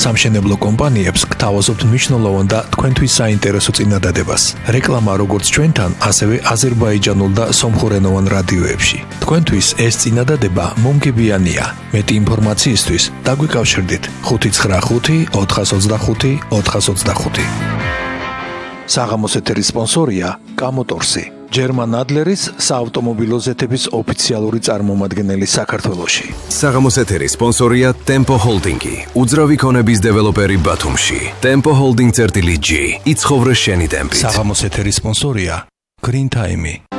სამშენებლო კომპანიებს გთავაზობთ მნიშვნელოვან და თქვენთვის საინტერესო წინადადებას. რეკლამა როგორც ჩვენთან, ასევე აზერბაიჯანულ და სომხურენოვან რადიოებში. თქვენთვის ეს წინადადება მომგებიანია. მეტი ინფორმაციისთვის დაგვიკავშირდით 595 425 425. საღამოს ეთერის სპონსორია კამოტორსი. ჯერმან ადლერის საავტომობილო ზეთების ოფიციალური წარმომადგენელი საქართველოში. საღამოს ეთერის სპონსორია Tempo Holding-ი, უძრავი ქონების დეველოპერი ბათუმში. Tempo Holding-G, იცხოვრე შენი ტემპით. საღამოს ეთერის სპონსორია Green Time-ი.